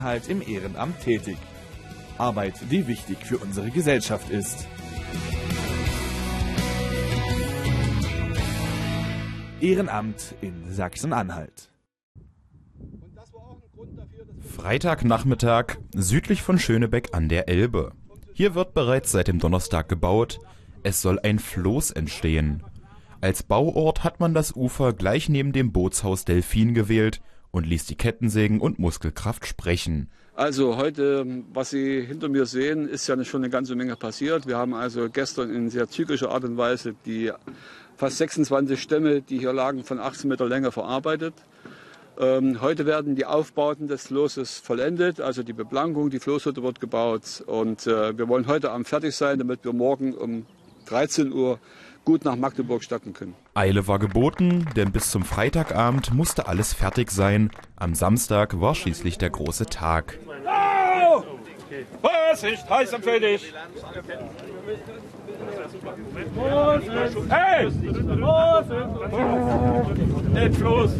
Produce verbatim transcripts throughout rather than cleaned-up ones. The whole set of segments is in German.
Halt im Ehrenamt tätig. Arbeit, die wichtig für unsere Gesellschaft ist. Ehrenamt in Sachsen-Anhalt. Freitagnachmittag südlich von Schönebeck an der Elbe. Hier wird bereits seit dem Donnerstag gebaut. Es soll ein Floß entstehen. Als Bauort hat man das Ufer gleich neben dem Bootshaus Delfin gewählt und ließ die Kettensägen und Muskelkraft sprechen. Also heute, was Sie hinter mir sehen, ist ja schon eine ganze Menge passiert. Wir haben also gestern in sehr zügiger Art und Weise die fast sechsundzwanzig Stämme, die hier lagen, von achtzehn Meter Länge verarbeitet. Ähm, heute werden die Aufbauten des Flosses vollendet, also die Beplankung, die Floßhütte wird gebaut. Und äh, wir wollen heute Abend fertig sein, damit wir morgen um dreizehn Uhr gut nach Magdeburg starten können. Eile war geboten, denn bis zum Freitagabend musste alles fertig sein. Am Samstag war schließlich der große Tag. Oh! Vorsicht, heiß und fertig! Hey! Den Floß!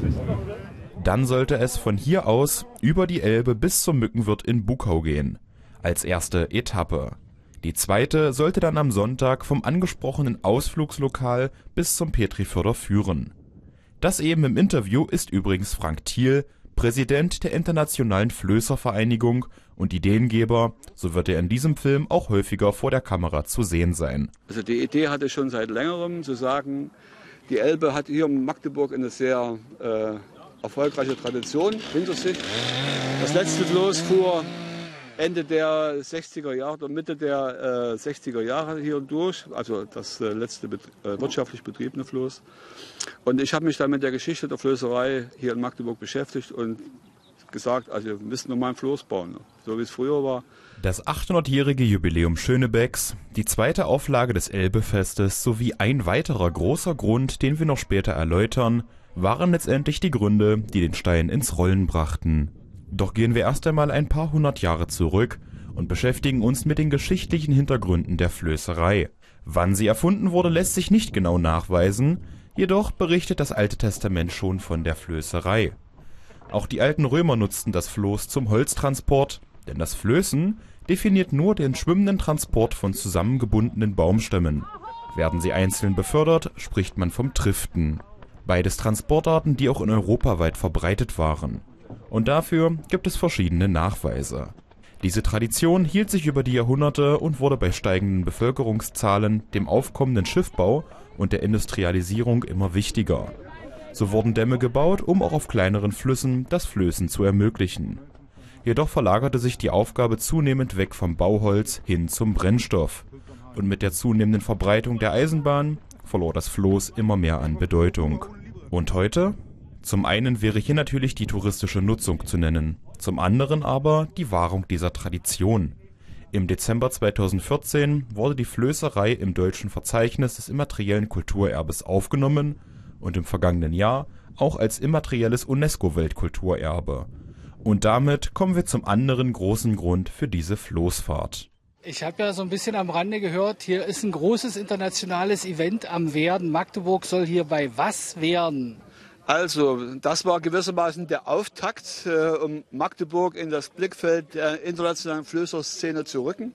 Dann sollte es von hier aus über die Elbe bis zum Mückenwirt in Buckau gehen. Als erste Etappe. Die zweite sollte dann am Sonntag vom angesprochenen Ausflugslokal bis zum Petriförder führen. Das eben im Interview ist übrigens Frank Thiel, Präsident der Internationalen Flößervereinigung und Ideengeber, so wird er in diesem Film auch häufiger vor der Kamera zu sehen sein. Also die Idee hatte schon seit längerem zu sagen, die Elbe hat hier in Magdeburg eine sehr äh, erfolgreiche Tradition hinter sich. Das letzte Floß fuhr Ende der sechziger Jahre oder Mitte der äh, sechziger Jahre hier durch, also das äh, letzte bet äh, wirtschaftlich betriebene Floß. Und ich habe mich dann mit der Geschichte der Flößerei hier in Magdeburg beschäftigt und gesagt, also wir müssen nochmal ein Floß bauen, so wie es früher war. Das achthundertjährige Jubiläum Schönebecks, die zweite Auflage des Elbefestes sowie ein weiterer großer Grund, den wir noch später erläutern, waren letztendlich die Gründe, die den Stein ins Rollen brachten. Doch gehen wir erst einmal ein paar hundert Jahre zurück und beschäftigen uns mit den geschichtlichen Hintergründen der Flößerei. Wann sie erfunden wurde, lässt sich nicht genau nachweisen, jedoch berichtet das Alte Testament schon von der Flößerei. Auch die alten Römer nutzten das Floß zum Holztransport, denn das Flößen definiert nur den schwimmenden Transport von zusammengebundenen Baumstämmen. Werden sie einzeln befördert, spricht man vom Triften. Beides Transportarten, die auch in Europa weit verbreitet waren. Und dafür gibt es verschiedene Nachweise. Diese Tradition hielt sich über die Jahrhunderte und wurde bei steigenden Bevölkerungszahlen, dem aufkommenden Schiffbau und der Industrialisierung immer wichtiger. So wurden Dämme gebaut, um auch auf kleineren Flüssen das Flößen zu ermöglichen. Jedoch verlagerte sich die Aufgabe zunehmend weg vom Bauholz hin zum Brennstoff. Und mit der zunehmenden Verbreitung der Eisenbahn verlor das Floß immer mehr an Bedeutung. Und heute? Zum einen wäre hier natürlich die touristische Nutzung zu nennen, zum anderen aber die Wahrung dieser Tradition. Im Dezember zweitausendvierzehn wurde die Flößerei im deutschen Verzeichnis des immateriellen Kulturerbes aufgenommen und im vergangenen Jahr auch als immaterielles UNESCO-Weltkulturerbe. Und damit kommen wir zum anderen großen Grund für diese Floßfahrt. Ich habe ja so ein bisschen am Rande gehört, hier ist ein großes internationales Event am Werden. Magdeburg soll hierbei was werden? Also, das war gewissermaßen der Auftakt, äh, um Magdeburg in das Blickfeld der internationalen Flößerszene zu rücken.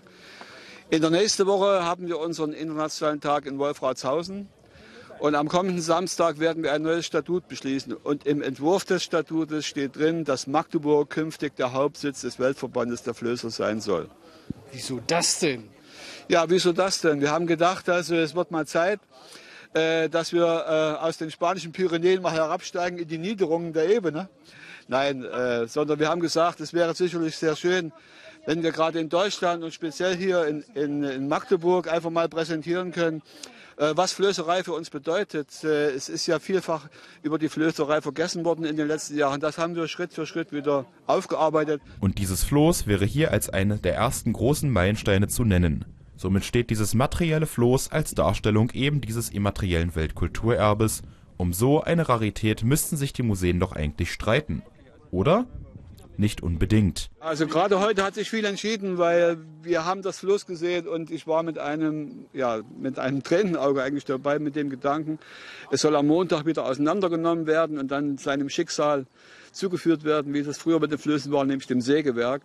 In der nächsten Woche haben wir unseren internationalen Tag in Wolfratshausen. Und am kommenden Samstag werden wir ein neues Statut beschließen. Und im Entwurf des Statutes steht drin, dass Magdeburg künftig der Hauptsitz des Weltverbandes der Flößer sein soll. Wieso das denn? Ja, wieso das denn? Wir haben gedacht, also es wird mal Zeit, äh, dass wir äh, aus den spanischen Pyrenäen mal herabsteigen in die Niederungen der Ebene. Nein, äh, sondern wir haben gesagt, es wäre sicherlich sehr schön, wenn wir gerade in Deutschland und speziell hier in, in, in Magdeburg einfach mal präsentieren können, was Flößerei für uns bedeutet. Es ist ja vielfach über die Flößerei vergessen worden in den letzten Jahren. Das haben wir Schritt für Schritt wieder aufgearbeitet. Und dieses Floß wäre hier als eine der ersten großen Meilensteine zu nennen. Somit steht dieses materielle Floß als Darstellung eben dieses immateriellen Weltkulturerbes. Um so eine Rarität müssten sich die Museen doch eigentlich streiten. Oder? Nicht unbedingt. Also gerade heute hat sich viel entschieden, weil wir haben das Floß gesehen und ich war mit einem, ja, mit einem Tränenauge eigentlich dabei mit dem Gedanken, es soll am Montag wieder auseinandergenommen werden und dann seinem Schicksal zugeführt werden, wie das früher mit den Flößen war, nämlich dem Sägewerk.